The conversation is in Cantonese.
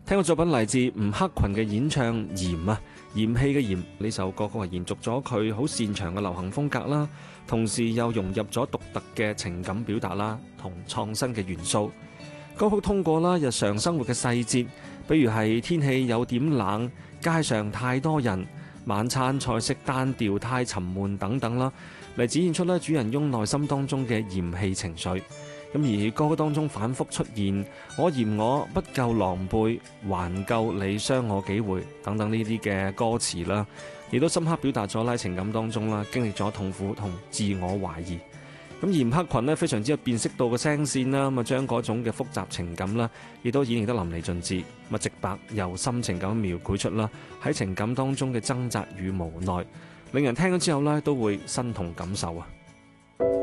聽過作品嚟自吳克群嘅演唱《嫌》啊，嫌棄嘅嫌，呢首歌曲係延續咗佢好擅長嘅流行風格啦，同時又融入咗獨特嘅情感表達啦，同創新嘅元素。歌曲通過啦日常生活嘅細節，比如係天氣有點冷、街上太多人、晚餐菜式單調太沉悶等等啦，嚟展現出咧主人翁內心當中嘅嫌棄情緒。咁而歌曲當中反覆出現我嫌我不夠狼狽，還夠你傷我幾回等等呢啲嘅歌詞啦，亦都深刻表達咗喺情感當中啦，經歷咗痛苦同自我懷疑。咁而吳克群呢，非常之有辨識度嘅聲線啦，咁啊將嗰種嘅複雜情感啦，亦都演繹得淋漓盡致，咁啊直白又深情咁描繪出啦喺情感當中嘅掙扎與無奈，令人聽咗之後呢都會身同感受啊！